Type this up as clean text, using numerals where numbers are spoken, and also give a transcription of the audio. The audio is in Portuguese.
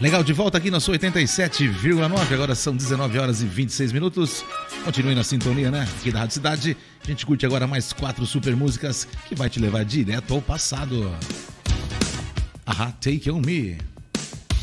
Legal, de volta aqui na sua 87,9, agora são 19 horas e 26 minutos. Continue na sintonia, né? Aqui da Rádio Cidade. A gente curte agora mais 4 super músicas que vai te levar direto ao passado. Aha, Take On Me.